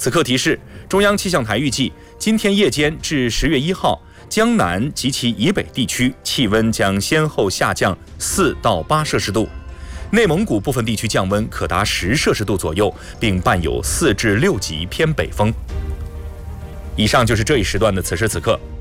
此刻提示：中央气象台预计，今天夜间至10月1号，江南及其以北地区气温将先后下降4到8摄氏度，内蒙古部分地区降温可达10摄氏度左右，并伴有4至6级偏北风。以上就是这一时段的此时此刻。